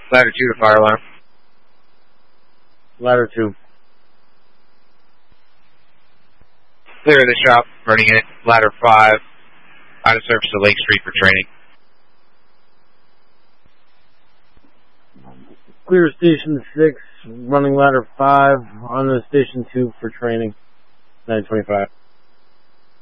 Ladder 2 to fire alarm. Ladder 2. Clear of the shop, running it. Ladder 5, out of service to Lake Street for training. Clear Station 6, running Ladder 5, on to Station 2 for training. 925.